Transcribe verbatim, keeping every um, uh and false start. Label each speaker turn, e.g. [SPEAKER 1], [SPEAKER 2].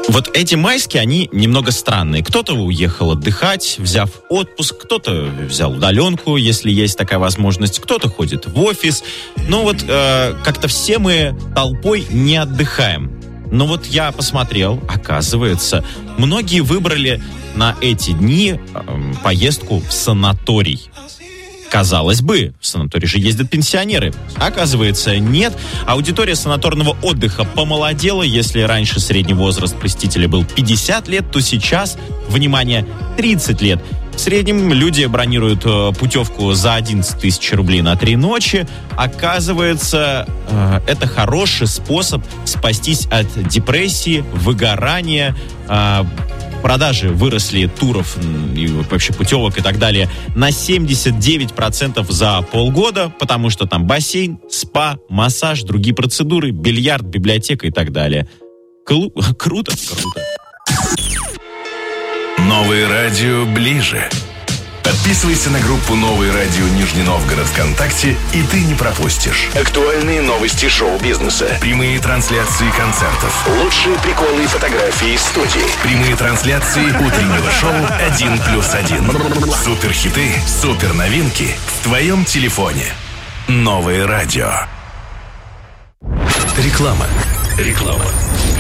[SPEAKER 1] Вот эти майские, они немного странные. Кто-то уехал отдыхать, взяв отпуск, кто-то взял удаленку, если есть такая возможность, кто-то ходит в офис. Но вот э, как-то все мы толпой не отдыхаем. Но вот я посмотрел, оказывается, многие выбрали на эти дни э, поездку в санаторий. Казалось бы, в санаторий же ездят пенсионеры. Оказывается, нет. Аудитория санаторного отдыха помолодела. Если раньше средний возраст посетителя был пятьдесят лет, то сейчас, внимание, тридцать лет. В среднем люди бронируют э, путевку за одиннадцать тысяч рублей на три ночи. Оказывается, э, это хороший способ спастись от депрессии, выгорания. Э, продажи выросли туров и вообще путевок и так далее на семьдесят девять процентов за полгода, потому что там бассейн, спа, массаж, другие процедуры, бильярд, библиотека и так далее. Клу- круто, круто.
[SPEAKER 2] Новое радио ближе. Подписывайся на группу «Новое радио Нижний Новгород» ВКонтакте, и ты не пропустишь актуальные новости шоу-бизнеса, прямые трансляции концертов, лучшие приколы и фотографии из студии, прямые трансляции утреннего шоу «один плюс один». Суперхиты, суперновинки в твоем телефоне. Новое радио. Реклама. Реклама.